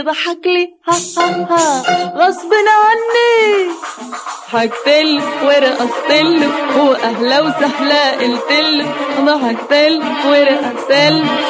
ضحك لي ها ها ها غصب عني، ضحكتله ورقصتله واهلا وسهلا قلتله، ضحكتله ورقصتله